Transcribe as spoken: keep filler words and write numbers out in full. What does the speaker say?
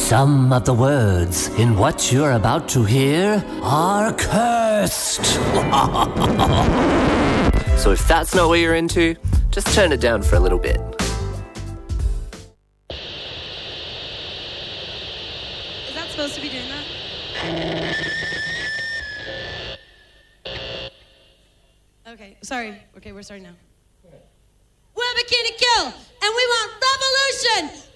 Some of the words in what you're about to hear are cursed. So if that's not what you're into, just turn it down for a little bit. Is that supposed to be doing that? Okay, sorry. Okay, we're starting now. We're Bikini Kill, and we want revolution!